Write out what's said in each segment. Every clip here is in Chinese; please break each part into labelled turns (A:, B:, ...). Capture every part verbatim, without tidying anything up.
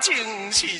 A: 精神。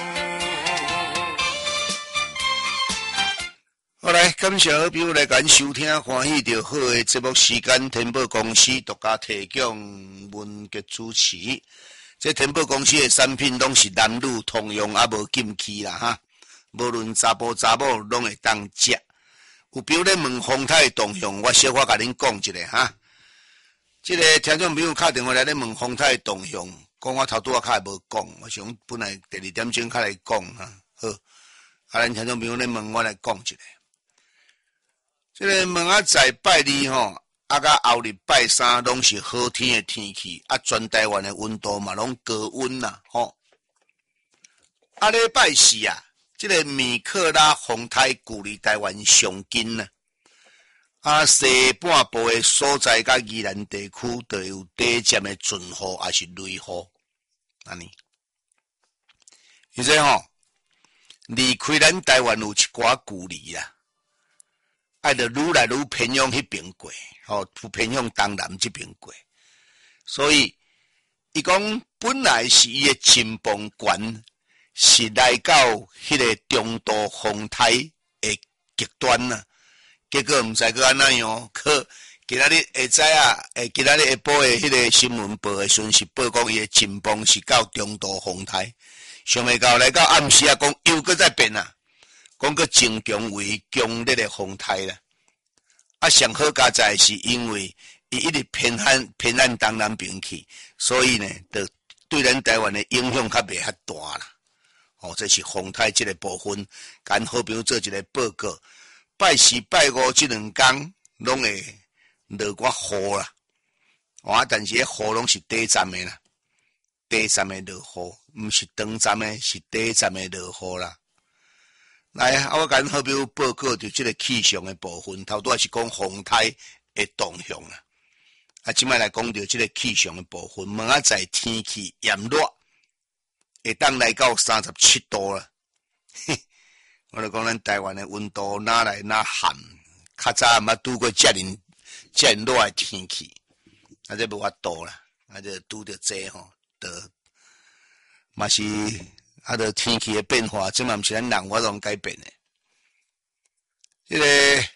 B: 好来，感谢好朋友来咱收听欢喜就好的节目时间，天宝公司独家提供文杰主持。这天宝公司的产品拢是男女通用，啊无禁忌啦哈，无论查甫查某拢会当食。有朋友咧问风台动向，我小可甲恁讲一下哈。这个听众朋友打电话来咧问风台动向，讲我头拄仔较无讲，我想本来第二点钟较来讲哈。好，啊咱听众朋友咧问我来讲一下。这个问啊在拜二吼，啊甲后日拜三拢是好天的天气，啊全台湾的温度嘛拢高温啦吼。啊礼拜四啊，这个米克拉风台距离台湾上近啦。啊西半部的所在甲宜兰地区都有短暂的阵雨还是雷雨，安尼。而且吼，离开咱台湾有一寡距离啦。爱着愈来愈偏向迄边过，吼、哦，偏向东南这边过。所以，伊讲本来是伊的真风管是来到迄个中度风台的极端呐、啊，结果毋知个安怎样，可今仔日下早啊，诶，今仔日下晡的迄个新闻报的讯息报讲伊的真风是到中度风台，想未到来到暗时啊，讲又搁再变啊。讲个增强为强烈的风台啦，啊，上好加在是因为伊一直偏向偏向东南边去，所以呢，就对咱台湾的影响较袂遐大啦。哦，这是风台这个部分，跟好朋友做一个报告。拜四拜五这两天拢会落寡雨啦，哦，但是迄雨拢是短暂的啦，短暂的落雨，毋是长暂的，是短暂的落雨啦。来，啊，我甲恁好朋友报告就即个气象的部分，头拄仔是讲风台的动向啦。啊，即摆来讲到即个气象的部分，明仔载天气炎热，会当来到三十七度啦。我就讲咱台湾的温度哪来哪寒，较早毋捌拄过遮尔遮尔热的天气，啊，这无法度啦，啊，这拄着这吼，得嘛是。啊，着天气的变化，这嘛毋是咱人法能改变的。这个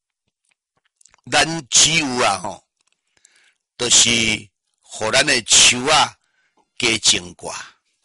B: 咱只有啊吼，就是，互咱的树啊加种挂，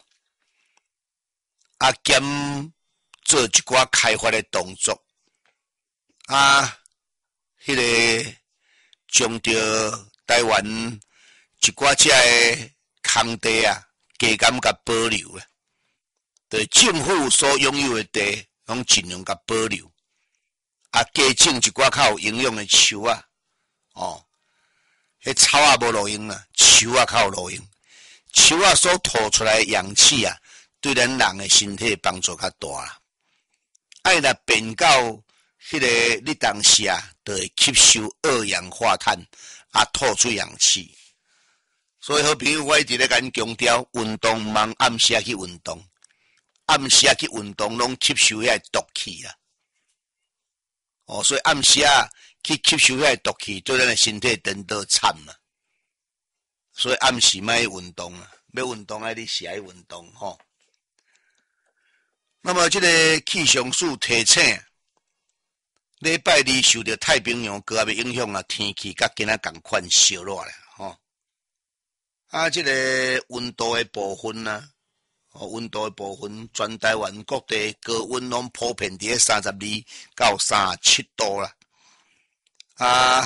B: 啊兼做一寡开发的动作，啊，迄、那个将着台湾一寡遮的空地啊，加减甲保留啦。对政府所拥有的地，拢尽量甲保留，啊，加种一寡较有营养的树啊，哦，迄草啊无路用啦，树啊较有路用，树啊所吐出来的氧气啊，对咱人的身体帮助较大啦。爱若变到迄个你当时啊，就会吸收二氧化碳，啊，吐出氧气。所以好朋友，我一直咧甲恁强调，运动毋通暗时去运动。暗时啊去运动，拢吸收遐毒气啦。哦，所以暗时啊去吸收遐毒气，对咱的身体真都惨啦。所以暗时莫运动啊，要运动爱你时爱运动吼。那么这个气象署提醒，礼拜二受到太平洋高压的影响啊，天气甲今仔共款烧热啦吼。啊，这个温度的部分呢、啊？哦，温度的部分，全台湾各地高温拢普遍伫咧三十二到三十七度啦。啊，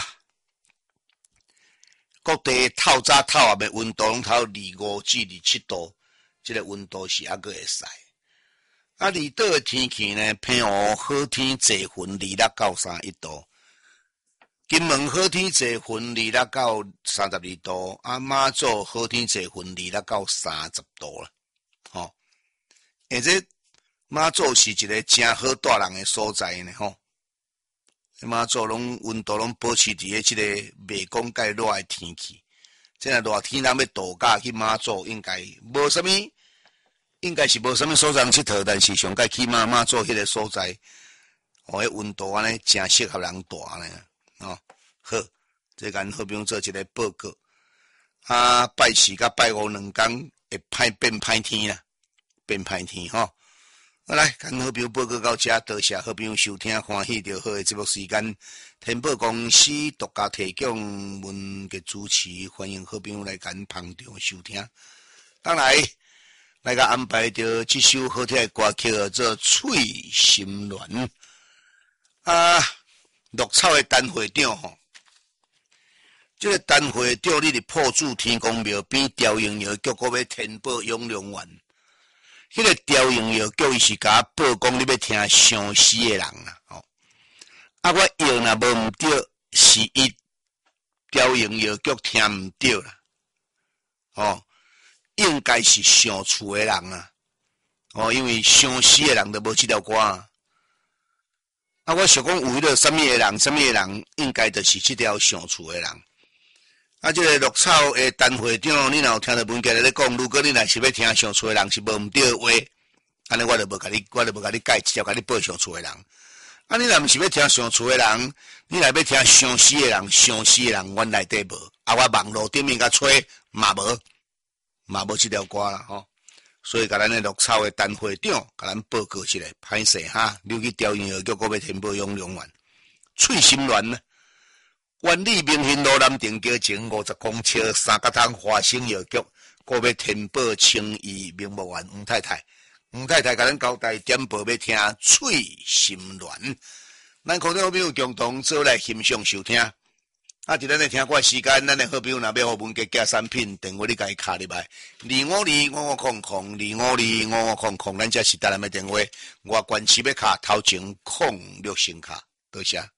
B: 各地透早透暗的温度拢头二五至二七度，这个温度是还阁会使。啊，离岛的天气呢，偏雨好天济云，二六到三十一度。金门好天济云，二六到三十二度。啊，马祖好天济云，二六到三十度啦。吼，而且马祖是一个真好住人的所在呢，吼。马祖拢温度拢保持伫咧即个袂讲介热的天气。即若热天人要度假去马祖，应该无啥物，应该是无啥物所在佚佗，但是上界去马马祖迄个所在，哦，迄温度安尼真适合人住呢。哦，好，这咱好朋友做一个报告。啊，拜四甲拜五两天会歹变歹天啦。 变歹天吼。好来，跟好朋友报告到这，多谢好朋友收听，欢喜就好的节目时间。天宝公司独家提供文嘅主持，欢迎好朋友来跟旁场收听。当然，来个安排着这首好听的歌曲叫做《翠心恋》啊，绿草的陈会长吼。这个陈会长，你伫破柱天公庙边调营药局，搁要天宝永良园。迄、那个调营药局伊是甲我报讲，你要听相思的人啦，吼、哦。啊，我药若无毋对，是伊调营药局听毋对啦，哦，应该是上厝的人啊，哦，因为相思的人都无这条歌啊。啊，我想讲有迄个什么的人，什么的人，应该就是这条上厝的人。啊，这个绿草的陈会长，你若有听到文件咧讲，如果你若是要听上厝的人是无毋对的话，安尼我就无甲你，我就无甲你改，直接甲你报上厝的人。啊，你若毋是要听上厝的人，你若要听相思的人，相思的人阮内底无，啊，我网络顶面甲吹嘛无，嘛无这条歌啦吼。所以甲咱的绿草的陈会长，甲咱报告一下，歹势哈，你去调研药局，搁要天宝永良园，翠心恋呢？万里明兴路南定街前五十公尺三角塘华兴药局，搁要天宝青衣名木园吴太太，吴太太甲咱交代点播要听翠心恋，咱空中好朋友共同做来欣赏收听。啊，伫咱的听歌时间，咱的好朋友若要互文嘅寄产品，电话你家己卡入来，二五二五五空空，二五二五五空空，咱这是台南的电话，我关系要卡头前空六星卡，多谢。